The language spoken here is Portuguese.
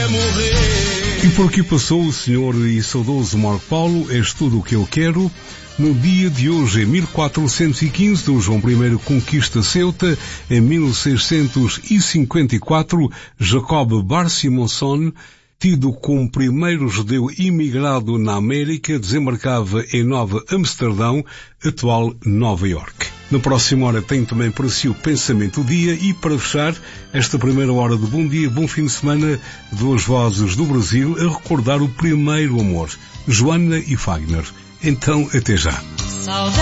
morrer. E por aqui passou o senhor e saudoso Marco Paulo, és tudo o que eu quero. No dia de hoje, em 1415, Dom João I conquista Ceuta. Em 1654, Jacob Bar-Simonson, tido como primeiro judeu imigrado na América, desembarcava em Nova Amsterdão, atual Nova York. Na próxima hora tem também para si o Pensamento do Dia e, para fechar esta primeira hora de Bom Dia, Bom Fim de Semana, duas vozes do Brasil a recordar o primeiro amor, Joana e Fagner. Então, até já.